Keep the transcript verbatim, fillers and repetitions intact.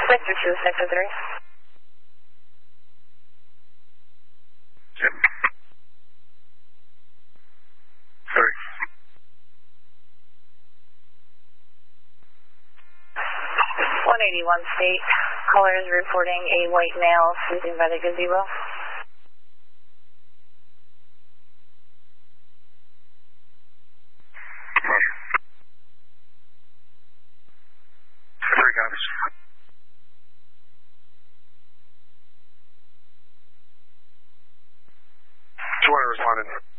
Sector two, Sector three. Yep. Sorry. one eighty-one State. Caller is reporting a white male sleeping by the gazebo. Three copies. Two hundred responded.